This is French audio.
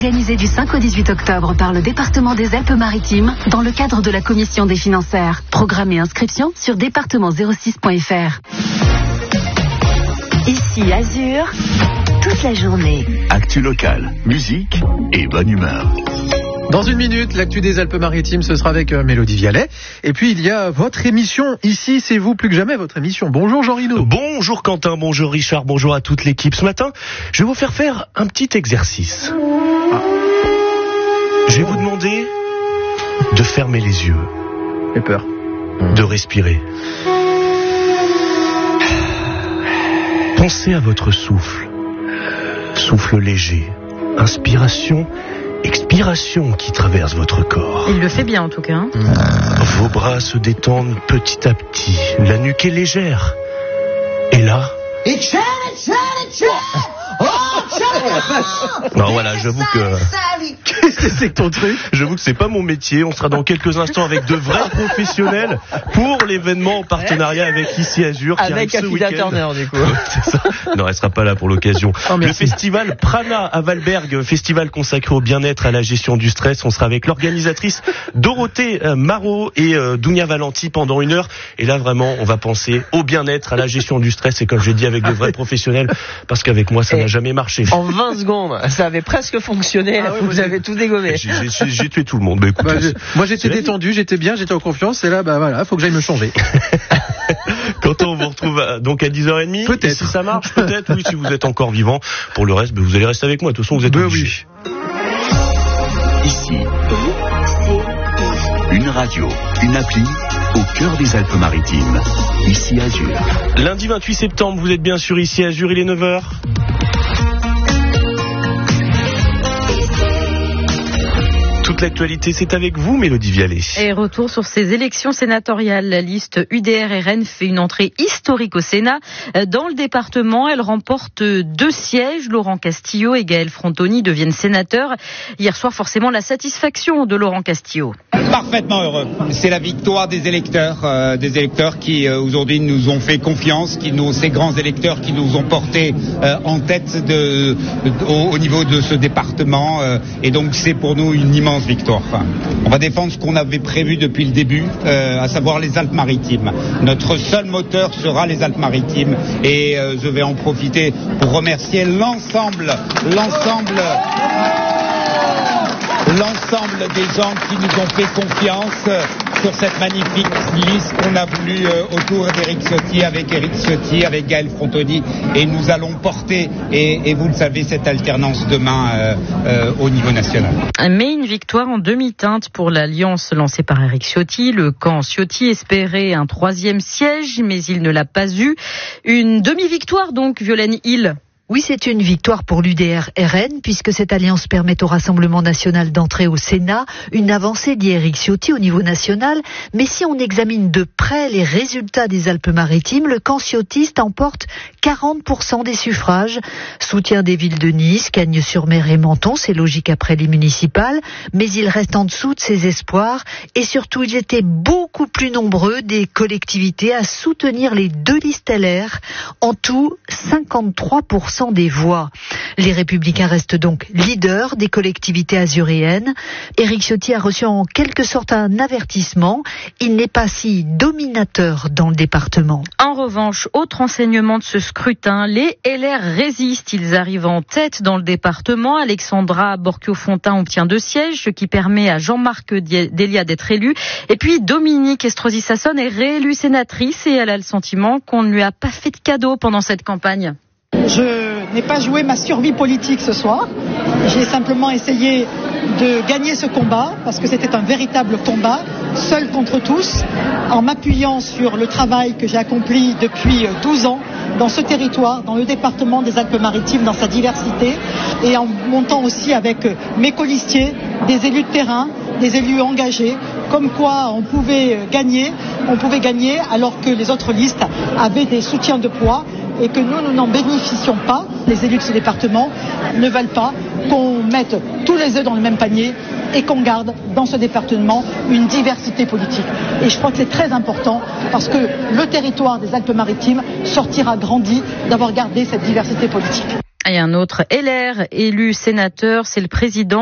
Organisé du 5 au 18 octobre par le département des Alpes-Maritimes dans le cadre de la commission des financières. Programme et inscription sur département06.fr. Ici Azur, toute la journée. Actu locale, musique et bonne humeur. Dans une minute, l'actu des Alpes-Maritimes, ce sera avec Mélodie Vialet. Et puis, il y a votre émission. Ici, c'est vous plus que jamais, votre émission. Bonjour Jean Rino. Bonjour Quentin, bonjour Richard, bonjour à toute l'équipe. Ce matin, je vais vous faire un petit exercice. Je vais vous demander de fermer les yeux. J'ai peur. De respirer. Pensez à votre souffle. Souffle léger. Inspiration. Expiration qui traverse votre corps. Il le fait bien en tout cas. Vos bras se détendent petit à petit. La nuque est légère. Et là... Non, voilà, j'avoue que... Qu'est-ce que c'est que ton truc ? J'avoue que c'est pas mon métier. On sera dans quelques instants avec de vrais professionnels pour l'événement en partenariat avec Ici Azur qui avec arrive ce week-end. Turner du coup. C'est ça. Non, elle sera pas là pour l'occasion. Oh, le festival Prana à Valberg, festival consacré au bien-être, à la gestion du stress. On sera avec l'organisatrice Dorothée Marot et Dounia Valenti pendant 1 heure. Et là, vraiment, on va penser au bien-être, à la gestion du stress. Et comme j'ai dit, avec de vrais professionnels, parce qu'avec moi, ça n'a jamais marché. En 20 secondes, ça avait presque fonctionné. Vous avez tout dégommé. J'ai tué tout le monde. Bah, écoute, moi, j'étais détendu, j'étais bien, j'étais en confiance. Et là, voilà, faut que j'aille me changer. Quand on vous retrouve donc à 10h30. Peut-être. Et si ça marche, peut-être, oui, si vous êtes encore vivant. Pour le reste, vous allez rester avec moi. De toute façon, vous êtes obligés. Ici, une radio, une appli au cœur des Alpes-Maritimes. Ici Azur. Lundi 28 septembre, vous êtes bien sûr Ici Azur, il est 9h. Toute l'actualité, c'est avec vous, Mélodie Vialet. Et retour sur ces élections sénatoriales. La liste UDR-RN fait une entrée historique au Sénat. Dans le département, elle remporte 2 sièges. Laurent Castillo et Gaël Frontoni deviennent sénateurs. Hier soir, forcément, la satisfaction de Laurent Castillo. Parfaitement heureux. C'est la victoire des électeurs qui aujourd'hui nous ont fait confiance, ces grands électeurs qui nous ont portés en tête au niveau de ce département. Et donc c'est pour nous une immense victoire. On va défendre ce qu'on avait prévu depuis le début, à savoir les Alpes-Maritimes. Notre seul moteur sera les Alpes-Maritimes et je vais en profiter pour remercier l'ensemble des gens qui nous ont fait confiance sur cette magnifique liste qu'on a voulu autour d'Éric Ciotti, avec Gaël Frontoni, et nous allons porter, et vous le savez, cette alternance demain au niveau national. Mais une victoire en demi-teinte pour l'alliance lancée par Éric Ciotti. Le camp Ciotti espérait un 3e siège, mais il ne l'a pas eu. Une demi-victoire donc, Violaine Hill. Oui, c'est une victoire pour l'UDR-RN puisque cette alliance permet au Rassemblement national d'entrer au Sénat, une avancée dit Éric Ciotti au niveau national. Mais si on examine de près les résultats des Alpes-Maritimes, le camp ciotiste emporte 40% des suffrages. Soutien des villes de Nice, Cagnes-sur-Mer et Menton, c'est logique après les municipales, mais il reste en dessous de ses espoirs. Et surtout, ils étaient beaucoup plus nombreux des collectivités à soutenir les 2 listes LR. En tout, 53% des voix. Les Républicains restent donc leaders des collectivités azuréennes. Éric Ciotti a reçu en quelque sorte un avertissement. Il n'est pas si dominateur dans le département. En revanche, autre enseignement de ce scrutin, les LR résistent. Ils arrivent en tête dans le département. Alexandra Borchio-Fontin obtient 2 sièges, ce qui permet à Jean-Marc Delia d'être élu. Et puis Dominique Estrosi-Sassonne est réélue sénatrice et elle a le sentiment qu'on ne lui a pas fait de cadeau pendant cette campagne. Je n'ai pas joué ma survie politique ce soir. J'ai simplement essayé de gagner ce combat parce que c'était un véritable combat, seul contre tous, en m'appuyant sur le travail que j'ai accompli depuis 12 ans dans ce territoire, dans le département des Alpes-Maritimes, dans sa diversité, et en montant aussi avec mes colistiers, des élus de terrain, des élus engagés, comme quoi on pouvait gagner alors que les autres listes avaient des soutiens de poids et que nous n'en bénéficions pas. Les élus de ce département ne veulent pas qu'on mette tous les œufs dans le même panier et qu'on garde dans ce département une diversité politique. Et je crois que c'est très important parce que le territoire des Alpes-Maritimes sortira grandi d'avoir gardé cette diversité politique. Et un autre LR élu sénateur, c'est le président